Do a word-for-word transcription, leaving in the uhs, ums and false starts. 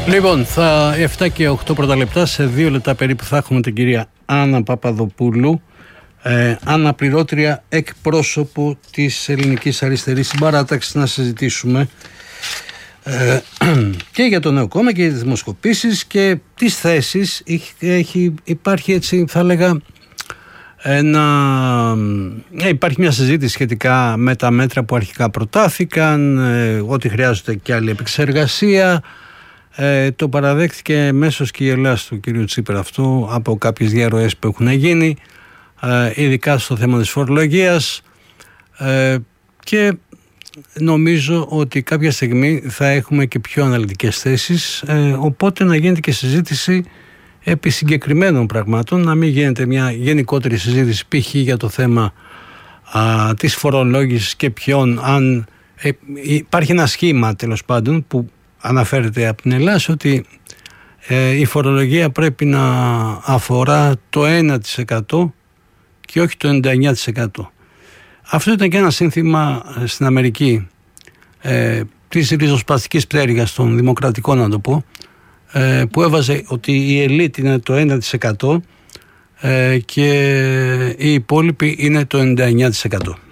Λοιπόν, θα εφτά και οκτώ πρώτα λεπτά, σε δύο λεπτά περίπου θα έχουμε την κυρία Άννα Παπαδοπούλου, ε, αναπληρώτρια εκπρόσωπο της Ελληνικής Αριστερής Συμπαράταξης, να συζητήσουμε ε, και για το Νέο Κόμμα και για τις δημοσκοπήσεις και τις θέσεις. Έχει, έχει, υπάρχει έτσι, θα έλεγα, ένα, ε, υπάρχει μια συζήτηση σχετικά με τα μέτρα που αρχικά προτάθηκαν, ε, ότι χρειάζεται και άλλη επεξεργασία. Ε, το παραδέχτηκε μέσως και η Ελλάδα του κ. Τσίπρα αυτό από κάποιες διαρροές που έχουν γίνει, ε, ειδικά στο θέμα της φορολογίας, ε, και νομίζω ότι κάποια στιγμή θα έχουμε και πιο αναλυτικές θέσεις, ε, οπότε να γίνεται και συζήτηση επί συγκεκριμένων πραγμάτων, να μην γίνεται μια γενικότερη συζήτηση π.χ. για το θέμα α, της φορολόγησης και ποιον, αν ε, υπάρχει ένα σχήμα τέλος πάντων που αναφέρεται από την Ελλάδα ότι ε, η φορολογία πρέπει να αφορά το ένα τοις εκατό και όχι το ενενήντα εννέα τοις εκατό. Αυτό ήταν και ένα σύνθημα στην Αμερική ε, της ριζοσπαστικής πτέρυγας των δημοκρατικών, να το πω, ε, που έβαζε ότι η ελίτ είναι το ένα τοις εκατό ε, και οι υπόλοιποι είναι το ενενήντα εννέα τοις εκατό.